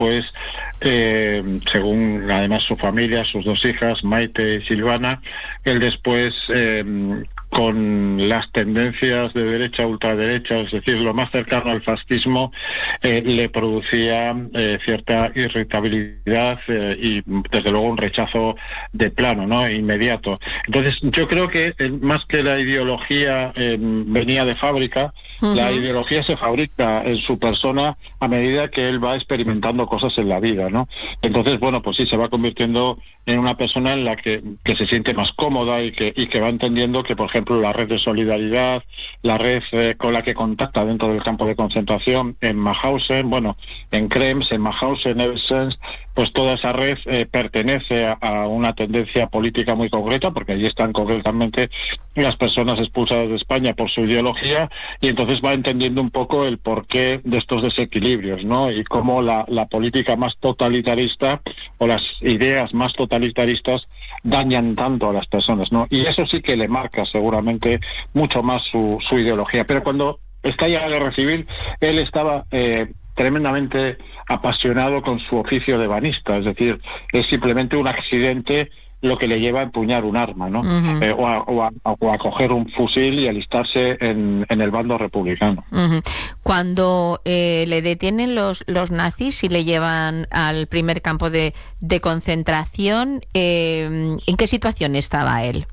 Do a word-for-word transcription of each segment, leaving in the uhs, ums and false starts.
después, eh, según además su familia, sus dos hijas, Maite y Silvana, él después, eh, con las tendencias de derecha a ultraderecha, es decir, lo más cercano al fascismo, eh, le producía eh, cierta irritabilidad eh, y desde luego un rechazo de plano, ¿no?, inmediato. Entonces yo creo que eh, más que la ideología eh, venía de fábrica, uh-huh. La ideología se fabrica en su persona a medida que él va experimentando cosas en la vida, ¿no? Entonces, bueno, pues sí, se va convirtiendo en una persona en la que, que se siente más cómoda y que, y que va entendiendo que, por ejemplo, la red de solidaridad, la red eh, con la que contacta dentro del campo de concentración en Mauthausen, bueno, en Krems, en Mauthausen, en Evsens, pues toda esa red eh, pertenece a, a una tendencia política muy concreta, porque allí están concretamente las personas expulsadas de España por su ideología, y entonces va entendiendo un poco el porqué de estos desequilibrios, ¿no? Y cómo la, la política más totalitarista o las ideas más totalitaristas dañan tanto a las personas, ¿no? Y eso sí que le marca seguramente mucho más su, su ideología. Pero cuando estalla la guerra civil, él estaba eh, tremendamente apasionado con su oficio de banista, es decir, es simplemente un accidente lo que le lleva a empuñar un arma, ¿no? Uh-huh. Eh, o, a, o, a, o a coger un fusil y alistarse en, en el bando republicano. Uh-huh. Cuando eh, le detienen los, los nazis y le llevan al primer campo de, de concentración, eh, ¿en qué situación estaba él?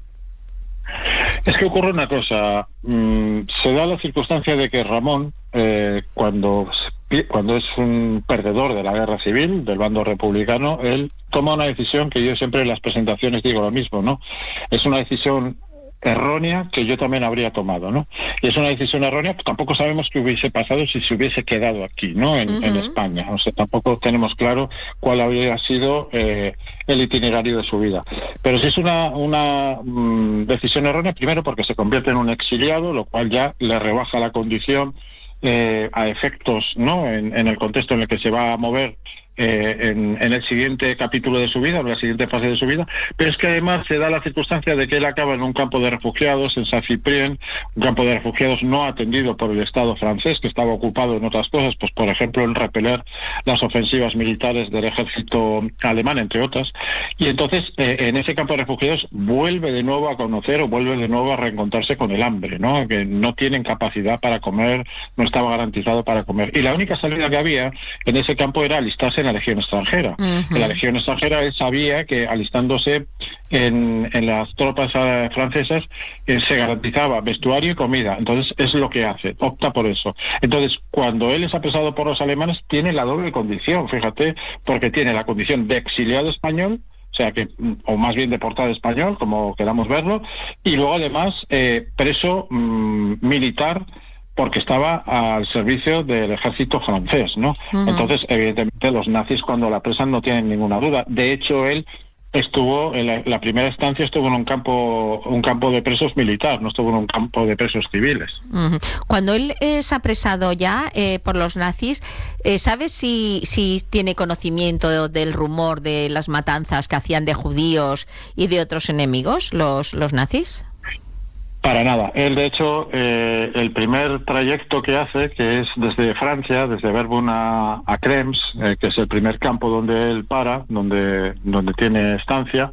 Es que ocurre una cosa, mm, se da la circunstancia de que Ramón, eh, cuando, cuando es un perdedor de la guerra civil, del bando republicano, él toma una decisión que yo siempre en las presentaciones digo lo mismo, ¿no? Es una decisión errónea que yo también habría tomado, ¿no? Y es una decisión errónea, pues tampoco sabemos qué hubiese pasado si se hubiese quedado aquí, ¿no? En, uh-huh. en España. O sea, tampoco tenemos claro cuál habría sido eh, el itinerario de su vida. Pero sí es una, una mm, decisión errónea, primero porque se convierte en un exiliado, lo cual ya le rebaja la condición eh, a efectos, ¿no? En, en el contexto en el que se va a mover Eh, en, en el siguiente capítulo de su vida, en la siguiente fase de su vida, pero es que además se da la circunstancia de que él acaba en un campo de refugiados, en Saint-Cyprien, un campo de refugiados no atendido por el Estado francés, que estaba ocupado en otras cosas, pues por ejemplo en repeler las ofensivas militares del ejército alemán, entre otras, y entonces eh, en ese campo de refugiados vuelve de nuevo a conocer o vuelve de nuevo a reencontrarse con el hambre, ¿no? Que no tienen capacidad para comer, no estaba garantizado para comer, y la única salida que había en ese campo era alistarse en la Legión extranjera. Uh-huh. En la Legión extranjera él sabía que alistándose en, en las tropas uh, francesas eh, se garantizaba vestuario y comida. Entonces es lo que hace, opta por eso. Entonces cuando él es apresado por los alemanes tiene la doble condición, fíjate, porque tiene la condición de exiliado español, o sea que, o más bien deportado español, como queramos verlo, y luego además eh, preso mmm, militar, porque estaba al servicio del ejército francés, ¿no? Uh-huh. Entonces, evidentemente, los nazis cuando la apresan no tienen ninguna duda. De hecho, él estuvo, en la, la primera estancia estuvo en un campo un campo de presos militar, no estuvo en un campo de presos civiles. Uh-huh. Cuando él es apresado ya eh, por los nazis, eh, ¿sabes si, si tiene conocimiento del rumor de las matanzas que hacían de judíos y de otros enemigos, los, los nazis? Para nada. Él, de hecho, eh, el primer trayecto que hace, que es desde Francia, desde Verdun a, a Krems, eh, que es el primer campo donde él para, donde, donde tiene estancia,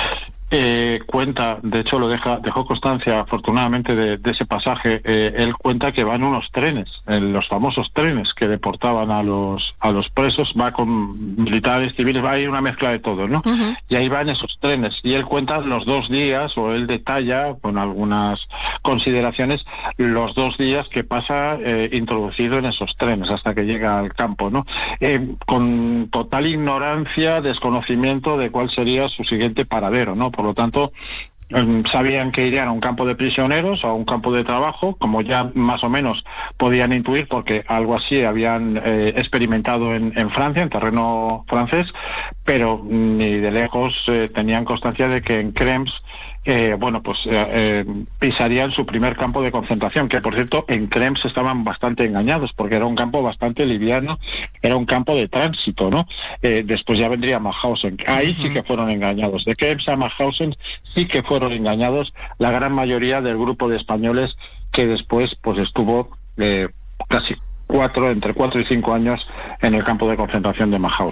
eh, cuenta, de hecho lo deja, dejó constancia afortunadamente de, de ese pasaje, eh, él cuenta que van unos trenes, en los famosos trenes que deportaban a los a los presos, va con militares, civiles, va ahí una mezcla de todo, ¿no? Uh-huh. Y ahí van esos trenes, y él cuenta los dos días, o él detalla, con algunas consideraciones, los dos días que pasa eh, introducido en esos trenes hasta que llega al campo, ¿no? Eh, con total ignorancia, desconocimiento de cuál sería su siguiente paradero, ¿no? Por lo tanto, eh, sabían que irían a un campo de prisioneros o a un campo de trabajo, como ya más o menos podían intuir, porque algo así habían eh, experimentado en, en Francia, en terreno francés, pero ni de lejos eh, tenían constancia de que en Krems Eh, bueno, pues eh, eh, pisarían su primer campo de concentración, que por cierto en Krems estaban bastante engañados, porque era un campo bastante liviano, era un campo de tránsito, ¿no? Eh, después ya vendría Mauthausen, ahí uh-huh. sí que fueron engañados, de Krems a Mauthausen sí que fueron engañados la gran mayoría del grupo de españoles que después pues estuvo eh, casi cuatro, entre cuatro y cinco años en el campo de concentración de Mauthausen.